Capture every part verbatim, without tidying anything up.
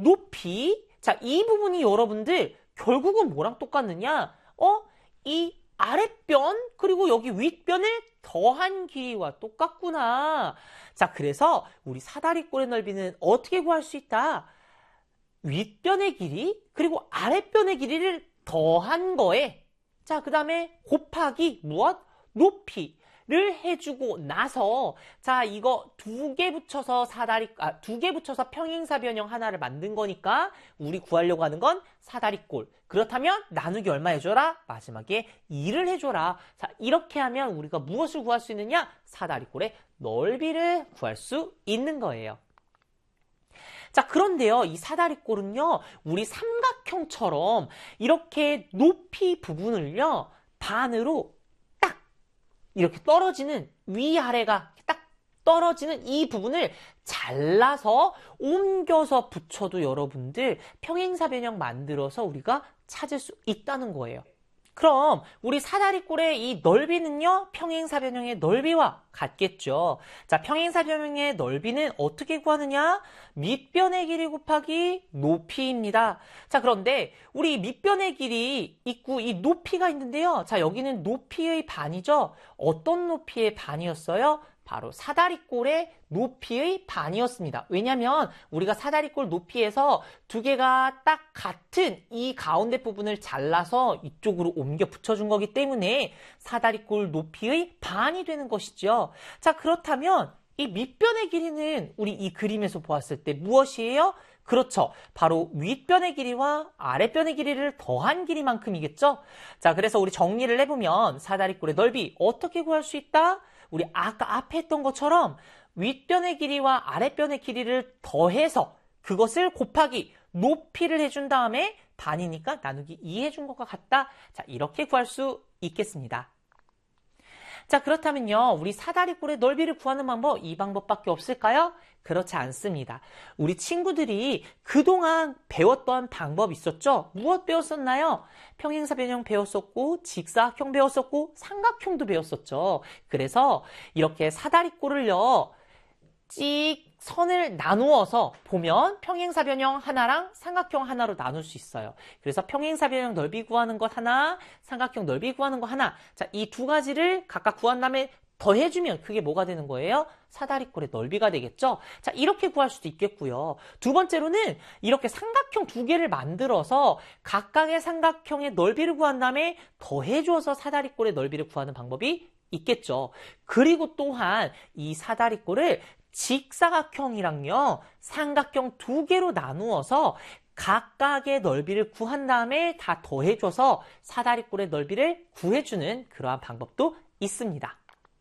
높이, 자, 이 부분이 여러분들 결국은 뭐랑 똑같느냐? 어? 이 아랫변 그리고 여기 윗변을 더한 길이와 똑같구나. 자, 그래서 우리 사다리꼴의 넓이는 어떻게 구할 수 있다? 윗변의 길이 그리고 아랫변의 길이를 더한 거에, 자, 그 다음에 곱하기 무엇? 높이를 해주고 나서, 자, 이거 두 개 붙여서 사다리, 아, 두 개 붙여서 평행사변형 하나를 만든 거니까 우리 구하려고 하는 건 사다리꼴. 그렇다면 나누기 얼마 해줘라? 마지막에 이를 해줘라. 자, 이렇게 하면 우리가 무엇을 구할 수 있느냐? 사다리꼴의 넓이를 구할 수 있는 거예요. 자, 그런데요, 이 사다리꼴은요, 우리 삼각형처럼 이렇게 높이 부분을요, 반으로 딱 이렇게 떨어지는, 위아래가 딱 떨어지는 이 부분을 잘라서 옮겨서 붙여도 여러분들 평행사변형 만들어서 우리가 찾을 수 있다는 거예요. 그럼 우리 사다리꼴의 이 넓이는요, 평행사변형의 넓이와 같겠죠. 자, 평행사변형의 넓이는 어떻게 구하느냐? 밑변의 길이 곱하기 높이입니다. 자, 그런데 우리 밑변의 길이 있고 이 높이가 있는데요. 자, 여기는 높이의 반이죠. 어떤 높이의 반이었어요? 바로 사다리꼴의 높이의 반이었습니다. 왜냐하면 우리가 사다리꼴 높이에서 두 개가 딱 같은 이 가운데 부분을 잘라서 이쪽으로 옮겨 붙여준 거기 때문에 사다리꼴 높이의 반이 되는 것이죠. 자, 그렇다면 이 밑변의 길이는 우리 이 그림에서 보았을 때 무엇이에요? 그렇죠. 바로 윗변의 길이와 아랫변의 길이를 더한 길이만큼이겠죠. 자, 그래서 우리 정리를 해보면 사다리꼴의 넓이 어떻게 구할 수 있다? 우리 아까 앞에 했던 것처럼 윗변의 길이와 아랫변의 길이를 더해서 그것을 곱하기 높이를 해준 다음에 반이니까 나누기 이 해준 것과 같다. 자, 이렇게 구할 수 있겠습니다. 자, 그렇다면요, 우리 사다리꼴의 넓이를 구하는 방법, 이 방법밖에 없을까요? 그렇지 않습니다. 우리 친구들이 그동안 배웠던 방법이 있었죠? 무엇 배웠었나요? 평행사변형 배웠었고, 직사각형 배웠었고, 삼각형도 배웠었죠. 그래서 이렇게 사다리꼴을요, 찍 선을 나누어서 보면 평행사변형 하나랑 삼각형 하나로 나눌 수 있어요. 그래서 평행사변형 넓이 구하는 것 하나, 삼각형 넓이 구하는 것 하나. 자, 이 두 가지를 각각 구한 다음에 더해주면 그게 뭐가 되는 거예요? 사다리꼴의 넓이가 되겠죠? 자, 이렇게 구할 수도 있겠고요. 두 번째로는 이렇게 삼각형 두 개를 만들어서 각각의 삼각형의 넓이를 구한 다음에 더해줘서 사다리꼴의 넓이를 구하는 방법이 있겠죠. 그리고 또한 이 사다리꼴을 직사각형이랑요, 삼각형 두 개로 나누어서 각각의 넓이를 구한 다음에 다 더해줘서 사다리꼴의 넓이를 구해주는 그러한 방법도 있습니다.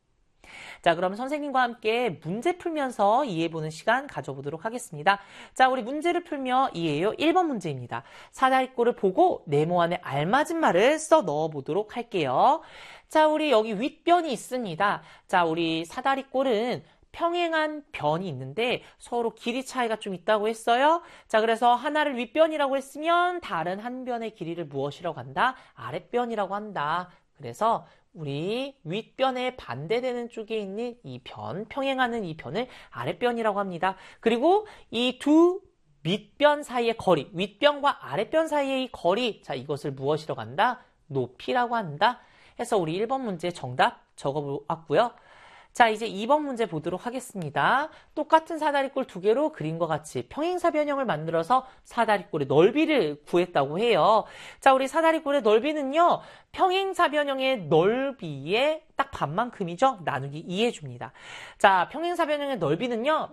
자, 그럼 선생님과 함께 문제 풀면서 이해해보는 시간 가져보도록 하겠습니다. 자, 우리 문제를 풀며 이해해요. 일 번 문제입니다. 사다리꼴을 보고 네모 안에 알맞은 말을 써 넣어보도록 할게요. 자, 우리 여기 윗변이 있습니다. 자, 우리 사다리꼴은 평행한 변이 있는데 서로 길이 차이가 좀 있다고 했어요. 자, 그래서 하나를 윗변이라고 했으면 다른 한 변의 길이를 무엇이라고 한다? 아랫변이라고 한다. 그래서 우리 윗변에 반대되는 쪽에 있는 이 변, 평행하는 이 변을 아랫변이라고 합니다. 그리고 이 두 밑변 사이의 거리, 윗변과 아랫변 사이의 이 거리, 자, 이것을 무엇이라고 한다? 높이라고 한다. 해서 우리 일 번 문제 정답 적어보았고요. 자, 이제 이 번 문제 보도록 하겠습니다. 똑같은 사다리꼴 두 개로 그림과 같이 평행사변형을 만들어서 사다리꼴의 넓이를 구했다고 해요. 자, 우리 사다리꼴의 넓이는요, 평행사변형의 넓이의 딱 반만큼이죠. 나누기 이 해줍니다. 자, 평행사변형의 넓이는요,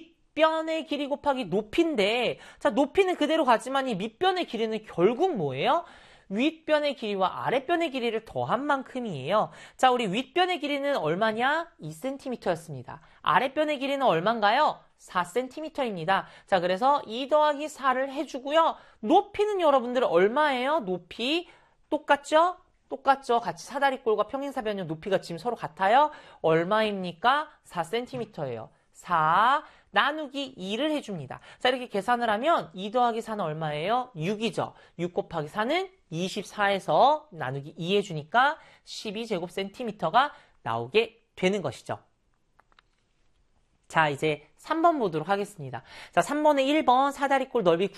밑변의 길이 곱하기 높이인데, 자, 높이는 그대로 가지만 이 밑변의 길이는 결국 뭐예요? 윗변의 길이와 아랫변의 길이를 더한 만큼이에요. 자, 우리 윗변의 길이는 얼마냐? 이 센티미터였습니다. 아랫변의 길이는 얼마인가요? 사 센티미터입니다. 자, 그래서 이 더하기 사를 해주고요. 높이는 여러분들 얼마예요? 높이 똑같죠? 똑같죠? 같이 사다리꼴과 평행사변형 높이가 지금 서로 같아요? 얼마입니까? 사 센티미터예요. 사 나누기 이를 해줍니다. 자, 이렇게 계산을 하면 이 더하기 사는 얼마예요? 육이죠. 육 곱하기 사는 이십사에서 나누기 이 해주니까 십이 제곱센티미터가 나오게 되는 것이죠. 자, 이제 삼 번 보도록 하겠습니다. 자, 삼 번에 일 번 사다리꼴 넓이